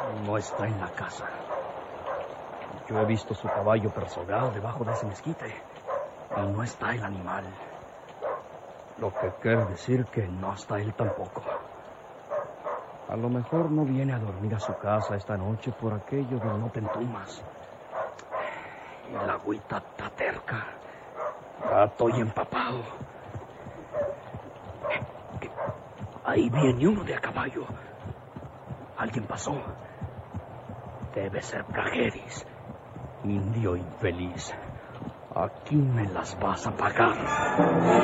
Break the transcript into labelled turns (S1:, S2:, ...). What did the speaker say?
S1: No está en la casa. Yo he visto su caballo perseguido debajo de ese mezquite y no está el animal. Lo que quiere decir que no está él tampoco. A lo mejor no viene a dormir a su casa esta noche por aquello de no te entumas. Y la agüita está terca. Ya estoy empapado. Ahí viene uno de a caballo. Alguien pasó. Debe ser Prajeris. Indio infeliz. Aquí me las vas a pagar.